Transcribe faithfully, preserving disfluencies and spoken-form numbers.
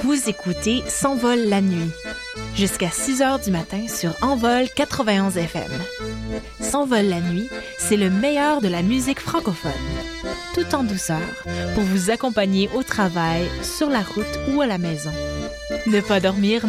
Vous écoutez S'envole la nuit, jusqu'à six heures du matin sur Envol quatre-vingt-onze F M. S'envole la nuit, c'est le meilleur de la musique francophone, tout en douceur, pour vous accompagner au travail, sur la route ou à la maison. Ne pas dormir